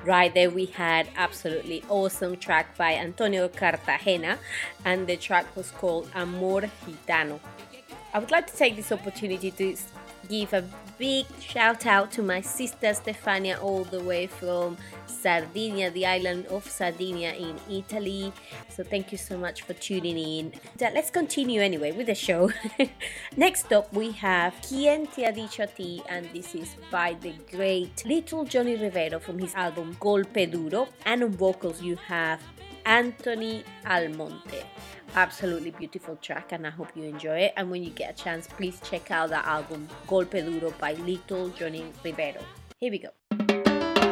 Right there we had absolutely awesome track by Antonio Cartagena, and the track was called Amor Gitano. I would like to take this opportunity to give a big shout out to my sister Stefania, all the way from Sardinia, the island of Sardinia in Italy. So thank you so much for tuning in. Let's continue anyway with the show. Next up we have Quien Te Ha Dicho A Ti, and this is by the great Little Johnny Rivero from his album Golpe Duro, and on vocals you have Anthony Almonte. Absolutely beautiful track, and I hope you enjoy it. And when you get a chance, please check out the album Golpe Duro by Little Johnny Rivero. Here we go.